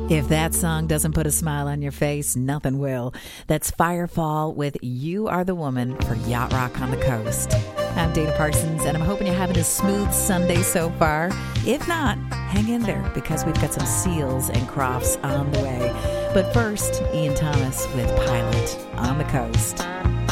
If that song doesn't put a smile on your face, nothing will. That's Firefall with You Are the Woman for Yacht Rock on the Coast. I'm Dana Parsons, and I'm hoping you're having a smooth Sunday so far. If not, hang in there because we've got some seals and crofts on the way. But first, Ian Thomas with Pilot on the Coast.